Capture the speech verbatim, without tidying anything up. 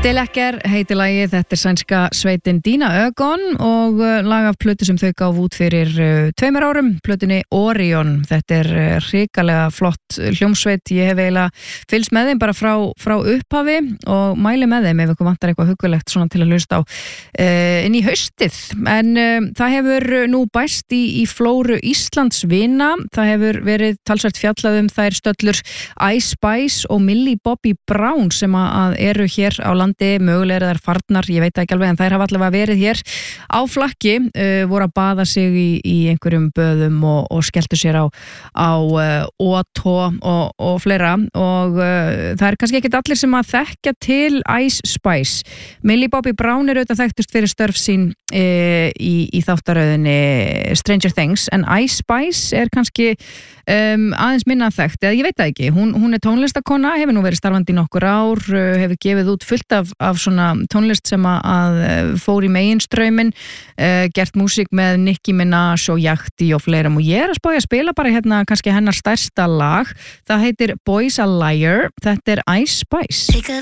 Delekker heitir lagið, þetta er sænska sveitin Dina Ögon og lag af plötu sem þau gáfu út fyrir uh, tveimur árum, plötunni Orion. Þetta er uh, hrikalega flott hljómsveit, ég hef eiginlega fylgst með þeim bara frá, frá upphafi og mæli með þeim ef ykkur vantar eitthvað huggulegt svona til að hlusta á uh, inn í haustið. En uh, það hefur nú bæst í, í flóru Íslands vina, það hefur verið talsvert fjallað um þær stöllur Ice Spice og Millie Bobby Brown sem að eru hér á landi, mögulega er þær farnar, ég veit ekki alveg, en þær hafa allavega verið hér á flakki, uh, voru að baða sig í, í einhverjum böðum og, og skelltu sér á, á uh, Otto og, og fleira og uh, það er kannski ekkert allir sem að þekkja til Ice Spice. Millie Bobby Brown er auðvitað þekktust fyrir störf sín uh, í, í þáttaröðinni Stranger Things, en Ice Spice er kannski um, aðeins minna þekkt, eða ég veit það ekki, hún, hún er tónlistakona, hefur nú verið starfandi í nokkur ár, uh, hefur gefið út fullt af Af, af svona tónlist sem að, að fór í meginstraumin, uh, gert músík með Nicki Minaj og Yakti og fleirum og ég er að spá að spila bara hérna kannski hennar stærsta lag, það heitir Boys a Liar, þetta er Ice Spice.